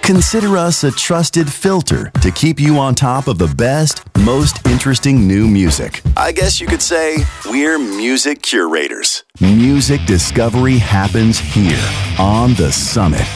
Consider us a trusted filter to keep you on top of the best, most interesting new music. I guess you could say we're music curators. Music discovery happens here on The Summit.